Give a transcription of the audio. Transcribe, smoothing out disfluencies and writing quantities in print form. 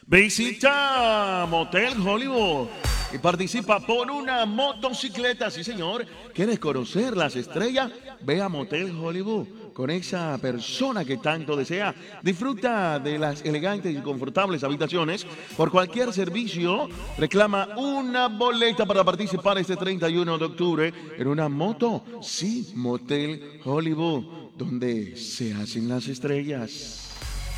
Visita Motel Hollywood y participa por una motocicleta. Sí, señor. ¿Quieres conocer las estrellas? Ve a Motel Hollywood con esa persona que tanto desea. Disfruta de las elegantes y confortables habitaciones. Por cualquier servicio, reclama una boleta para participar este 31 de octubre en una moto. Sí, Motel Hollywood, donde se hacen las estrellas.